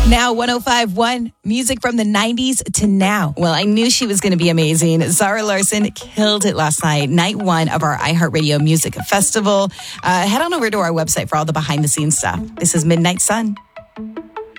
Now 105.1, music from the 90s to now. Well, I knew she was going to be amazing. Zara Larsson killed it last night, night one of our iHeartRadio Music Festival. Head on over to our website for all the behind the scenes stuff. This is Midnight Sun.